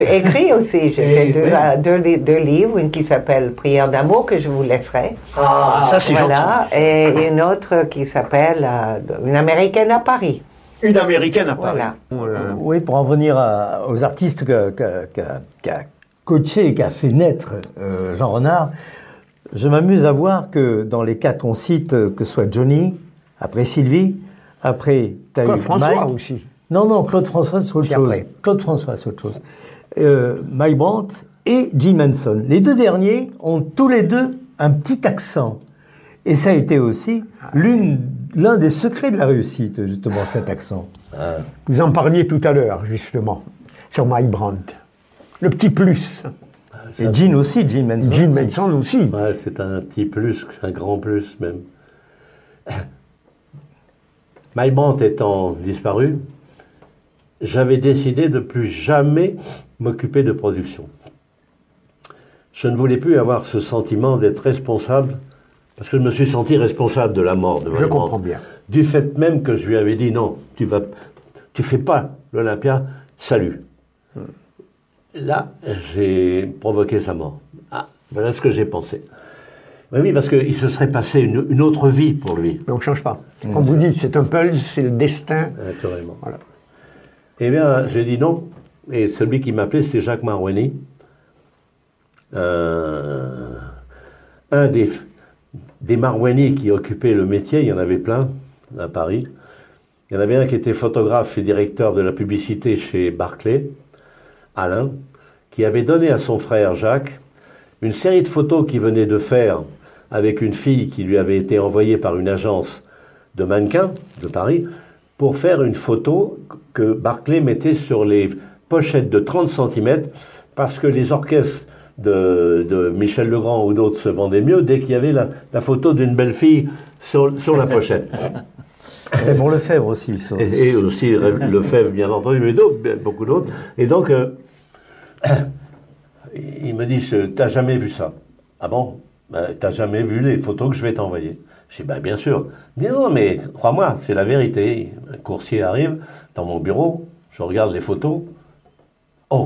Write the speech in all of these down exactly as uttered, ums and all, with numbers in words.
Écrit aussi, j'ai fait Et- deux, oui. deux, li- deux livres, une qui s'appelle Prière d'amour, que je vous laisserai. Ah, ça c'est Voilà, gentil. et une autre qui s'appelle euh, Une américaine à Paris. Une américaine à Paris. Voilà. Euh, Oui, pour en venir à- aux artistes que- que- que- qu'a coaché et qu'a fait naître euh, Jean Renard, je m'amuse à voir que dans les quatre qu'on cite, euh, que ce soit Johnny, après Sylvie, après t'as Claude eu François Mike. aussi. Non, non, Claude François, c'est autre Puis chose. après. Claude François, c'est autre chose. Euh, Mike Brandt et Jim Henson. Les deux derniers ont tous les deux un petit accent. Et ça a été aussi l'une, l'un des secrets de la réussite, justement, cet accent. Vous en parliez tout à l'heure, justement, sur Mike Brandt. Le petit plus. Et Gene aussi, Jim Henson. Jim c'est- Henson aussi. Ouais, c'est un petit plus, c'est un grand plus même. Mike Brandt étant disparu, j'avais décidé de plus jamais m'occuper de production. Je ne voulais plus avoir ce sentiment d'être responsable, parce que je me suis senti responsable de la mort de Mike Je Brandt. comprends bien. Du fait même que je lui avais dit non, tu vas, tu fais pas l'Olympia, salut. Là, j'ai provoqué sa mort. Ah, voilà ce que j'ai pensé. Oui, oui, parce qu'il se serait passé une, une autre vie pour lui. Mais on ne change pas. Comme vous dites, c'est un pulse, c'est le destin. Naturellement. Voilà. Eh bien, j'ai dit non. Et celui qui m'appelait, c'était Jacques Marouani. Euh, un des, des Marouani qui occupait le métier, il y en avait plein à Paris. Il y en avait un qui était photographe et directeur de la publicité chez Barclay, Alain, qui avait donné à son frère Jacques une série de photos qu'il venait de faire avec une fille qui lui avait été envoyée par une agence de mannequins de Paris pour faire une photo que Barclay mettait sur les pochettes de trente centimètres parce que les orchestres de, de Michel Legrand ou d'autres se vendaient mieux dès qu'il y avait la, la photo d'une belle fille sur, sur la pochette. C'était pour Lefebvre aussi. Ça. Et, et aussi Lefebvre, bien entendu, mais d'autres, beaucoup d'autres. Et donc, euh, il me dit, t'as jamais vu ça? Ah bon? Ben, t'as jamais vu les photos que je vais t'envoyer? Je dis, ben, bien sûr. Il me dit, non, mais crois-moi, c'est la vérité. Un coursier arrive dans mon bureau, je regarde les photos. Oh!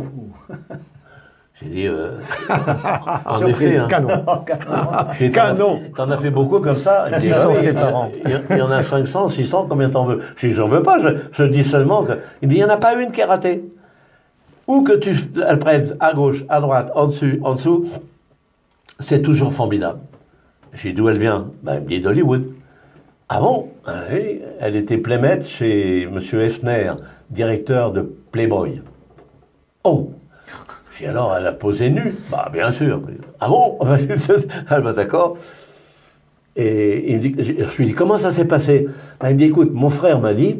J'ai dit, euh, en Surprise, effet, hein. canon. J'ai dit, t'en as Canon. fait- T'en as fait beaucoup comme ça? Il me dit, Qui ah sont oui, ses il- parents? Il il y en a cinq cents, six cents, combien t'en veux? Je dis, j'en veux pas, je, je dis seulement que. Il me dit, il n'y en a pas une qui est ratée. Ou que tu elle prenne à gauche, à droite, en dessus, en dessous, c'est toujours formidable. J'ai dit, d'où elle vient? Ben, il me dit, d'Hollywood. Ah bon? Ah oui, elle était playmate chez M. Hefner, directeur de Playboy. Oh! J'ai dit, alors, elle a posé nue? Bah, bien sûr. Ah bon? Ah, bah, d'accord. Et il me dit, je lui dis, comment ça s'est passé? Ben, il me dit, écoute, mon frère m'a dit,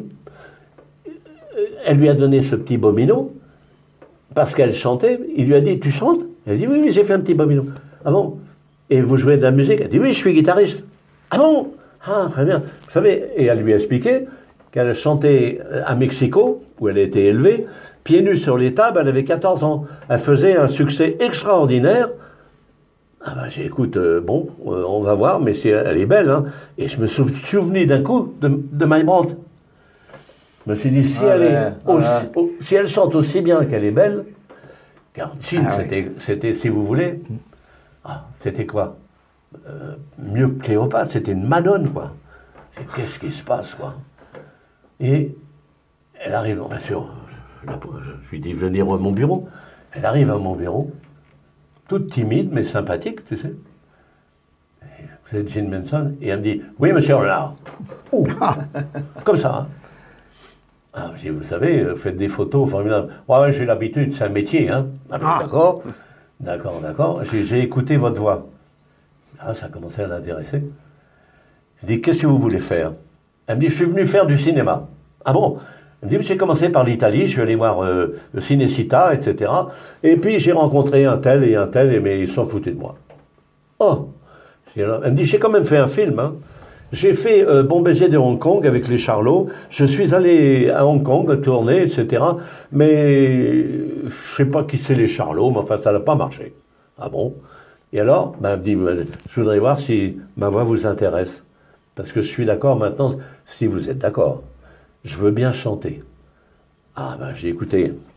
elle lui a donné ce petit bobino, parce qu'elle chantait, il lui a dit, tu chantes? Elle a dit, oui, oui, j'ai fait un petit bobino. Ah bon? Et vous jouez de la musique? Elle a dit, oui, je suis guitariste. Ah bon? Ah, très bien. Vous savez, et elle lui a expliqué qu'elle chantait à Mexico, où elle a été élevée, pieds nus sur les tables, elle avait quatorze ans. Elle faisait un succès extraordinaire. Ah ben, j'ai écoute, euh, bon, euh, on va voir, mais c'est, elle est belle, hein. Et je me suis souvenu d'un coup de, de Mike Brandt. Je me suis dit, si, Ah elle, ouais, est aussi- ah. au- si elle chante aussi bien qu'elle est belle, car Jean, Ah ouais. c'était, c'était, si vous voulez, ah, c'était quoi? Euh, mieux que Cléopâtre, c'était une Madone, quoi. C'est, qu'est-ce qui se passe, quoi? Et elle arrive, bien sûr, je, je lui dis venir à mon bureau. Elle arrive à mon bureau, toute timide, mais sympathique, tu sais. Et vous êtes Jim Henson? Et elle me dit, oui, monsieur Renard. Ouh. Comme ça, hein. Ah, je dis, vous savez, vous faites des photos formidables. Ouais, ouais, j'ai l'habitude, c'est un métier, hein. Ah, ben, Ah. d'accord, d'accord, d'accord. J'ai, j'ai écouté votre voix. Ah, ça a commencé à l'intéresser. Je dis, qu'est-ce que vous voulez faire? Elle me dit, je suis venu faire du cinéma. Ah bon? Elle me dit, mais j'ai commencé par l'Italie, je suis allé voir euh, le Cinecittà, et cetera. Et puis j'ai rencontré un tel et un tel, et, mais ils s'en foutaient de moi. Oh! J'ai- Elle me dit, j'ai quand même fait un film, hein. J'ai fait euh, Bon baiser de Hong Kong avec les Charlots. Je suis allé à Hong Kong tourner, et cetera. Mais je sais pas qui c'est les Charlots, mais enfin ça n'a pas marché. Ah bon? Et alors, ben, elle me dit, ben, je voudrais voir si ma voix vous intéresse. Parce que je suis d'accord maintenant, si vous êtes d'accord, je veux bien chanter. Ah ben j'ai écouté,